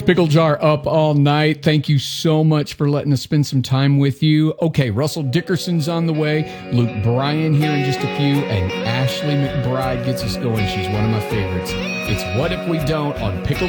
Pickle Jar up all night. Thank you so much for letting us spend some time with you. Okay, Russell Dickerson's on the way. Luke Bryan here in just a few. And Ashley McBride gets us going. She's one of my favorites. It's What If We Don't on Pickle